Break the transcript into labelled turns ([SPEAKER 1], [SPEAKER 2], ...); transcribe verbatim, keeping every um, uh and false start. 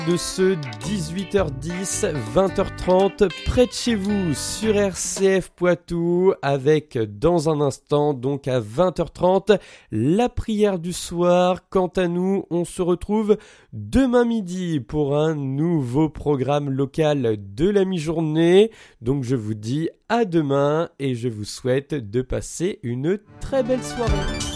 [SPEAKER 1] De ce dix-huit heures dix, vingt heures trente, près de chez vous, sur R C F Poitou, avec dans un instant, donc à vingt heures trente, la prière du soir. Quant à nous, on se retrouve demain midi pour un nouveau programme local de la mi-journée. Donc je vous dis à demain et je vous souhaite de passer une très belle soirée.